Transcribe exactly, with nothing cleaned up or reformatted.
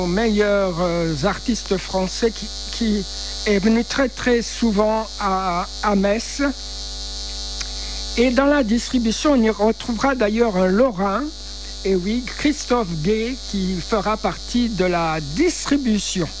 aux meilleurs euh, artistes français qui, qui est venu très très souvent à, à Metz. Et dans la distribution, on y retrouvera d'ailleurs un Lorrain, et oui, Christophe Gay, qui fera partie de la distribution.